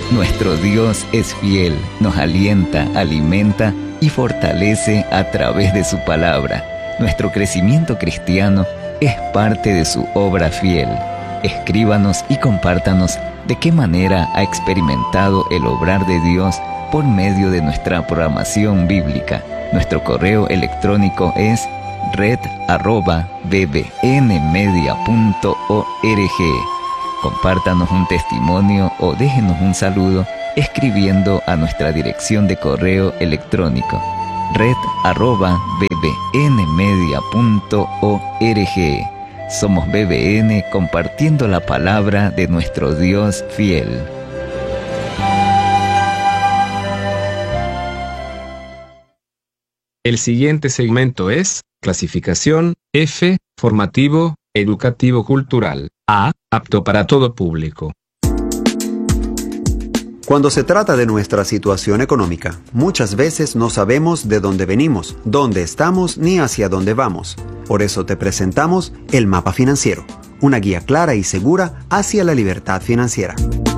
Nuestro Dios es fiel, nos alienta, alimenta y fortalece a través de su palabra. Nuestro crecimiento cristiano es parte de su obra fiel. Escríbanos y compártanos de qué manera ha experimentado el obrar de Dios por medio de nuestra programación bíblica. Nuestro correo electrónico es red@bbnmedia.org. Compártanos un testimonio o déjenos un saludo escribiendo a nuestra dirección de correo electrónico red@bbnmedia.org. Somos BBN, compartiendo la palabra de nuestro Dios fiel. El siguiente segmento es clasificación F, formativo, educativo cultural. A, apto para todo público. Cuando se trata de nuestra situación económica, muchas veces no sabemos de dónde venimos, dónde estamos ni hacia dónde vamos. Por eso te presentamos el Mapa Financiero, una guía clara y segura hacia la libertad financiera.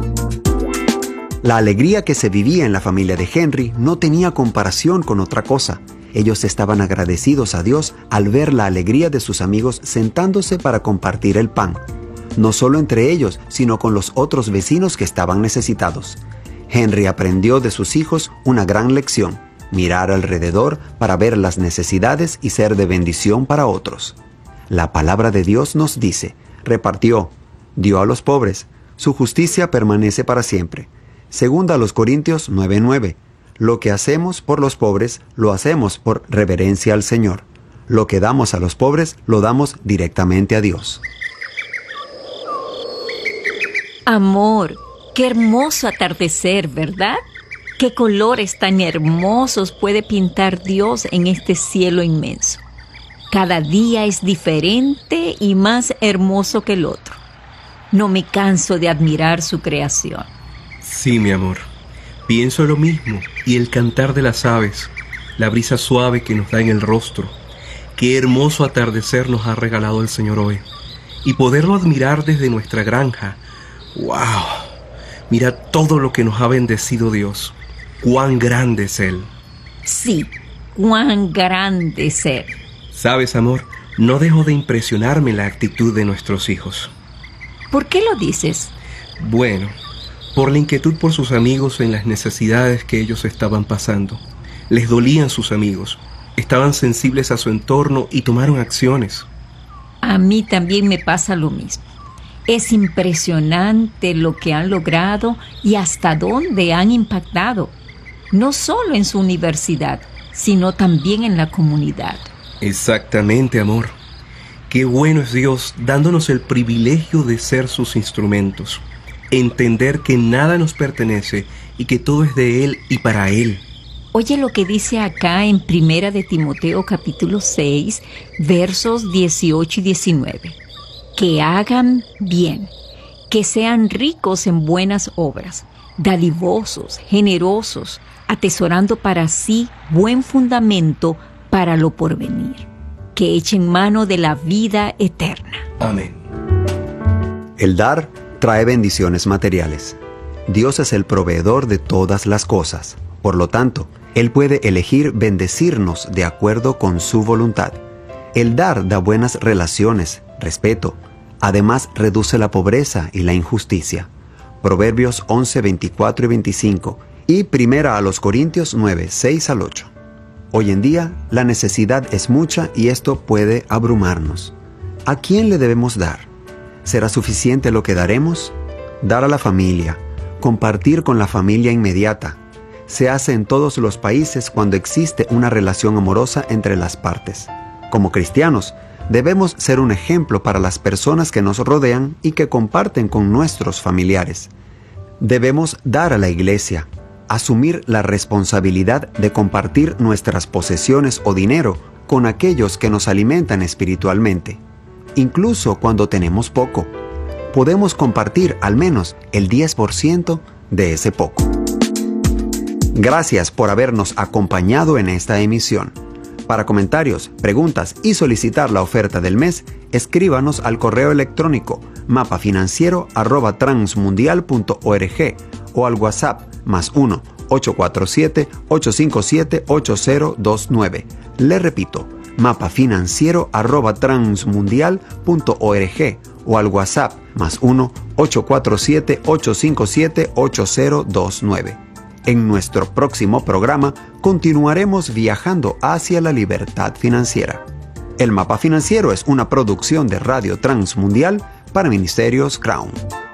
La alegría que se vivía en la familia de Henry no tenía comparación con otra cosa. Ellos estaban agradecidos a Dios al ver la alegría de sus amigos sentándose para compartir el pan. No solo entre ellos, sino con los otros vecinos que estaban necesitados. Henry aprendió de sus hijos una gran lección: mirar alrededor para ver las necesidades y ser de bendición para otros. La palabra de Dios nos dice: repartió, dio a los pobres, su justicia permanece para siempre. Segunda a los Corintios 9:9. Lo que hacemos por los pobres, lo hacemos por reverencia al Señor. Lo que damos a los pobres, lo damos directamente a Dios. Amor, qué hermoso atardecer, ¿verdad? Qué colores tan hermosos puede pintar Dios en este cielo inmenso. Cada día es diferente y más hermoso que el otro. No me canso de admirar su creación. Sí, mi amor. Pienso lo mismo, y el cantar de las aves, la brisa suave que nos da en el rostro. Qué hermoso atardecer nos ha regalado el Señor hoy. Y poderlo admirar desde nuestra granja. ¡Wow! Mira todo lo que nos ha bendecido Dios. ¡Cuán grande es Él! Sí, cuán grande es Él. Sabes, amor, no dejo de impresionarme la actitud de nuestros hijos. ¿Por qué lo dices? Bueno, por la inquietud por sus amigos en las necesidades que ellos estaban pasando. Les dolían sus amigos, estaban sensibles a su entorno y tomaron acciones. A mí también me pasa lo mismo. Es impresionante lo que han logrado y hasta dónde han impactado, no solo en su universidad, sino también en la comunidad. Exactamente, amor. Qué bueno es Dios dándonos el privilegio de ser sus instrumentos. Entender que nada nos pertenece y que todo es de Él y para Él. Oye lo que dice acá en 1 de Timoteo capítulo 6, versos 18 y 19. Que hagan bien, que sean ricos en buenas obras, dadivosos, generosos, atesorando para sí buen fundamento para lo porvenir, que echen mano de la vida eterna. Amén. El dar trae bendiciones materiales. Dios es el proveedor de todas las cosas. Por lo tanto, Él puede elegir bendecirnos de acuerdo con su voluntad. El dar da buenas relaciones, respeto. Además, reduce la pobreza y la injusticia. Proverbios 11, 24 y 25 y 1 a los Corintios 9, 6 al 8. Hoy en día, la necesidad es mucha y esto puede abrumarnos. ¿A quién le debemos dar? ¿Será suficiente lo que daremos? Dar a la familia, compartir con la familia inmediata. Se hace en todos los países cuando existe una relación amorosa entre las partes. Como cristianos, debemos ser un ejemplo para las personas que nos rodean y que comparten con nuestros familiares. Debemos dar a la iglesia, asumir la responsabilidad de compartir nuestras posesiones o dinero con aquellos que nos alimentan espiritualmente. Incluso cuando tenemos poco, podemos compartir al menos el 10% de ese poco. Gracias por habernos acompañado en esta emisión. Para comentarios, preguntas y solicitar la oferta del mes, escríbanos al correo electrónico mapafinanciero@transmundial.org o al WhatsApp +1 847-857-8029. Le repito, mapafinanciero@transmundial.org o al WhatsApp +1 847-857-8029. En nuestro próximo programa continuaremos viajando hacia la libertad financiera. El Mapa Financiero es una producción de Radio Transmundial para Ministerios Crown.